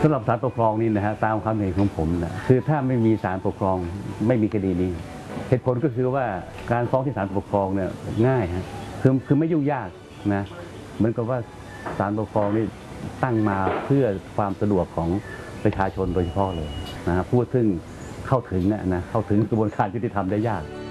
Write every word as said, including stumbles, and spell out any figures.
สำหรับศาลปกครองนี่นะฮะตามความเห็นของผมนะคือถ้าไม่มีศาลปกครองไม่มีคดีนี้เหตุผลก็คือว่าการฟ้องที่ศาลปกครองเนี่ยง่ายฮะคือคือไม่ยุ่งยากนะเหมือนกับว่าศาลปกครองนี่ตั้งมาเพื่อความสะดวกของประชาชนโดยเฉพาะเลยนะผู้ซึ่งเข้าถึงนะเข้าถึงกระบวนการยุติธรรมได้ยาก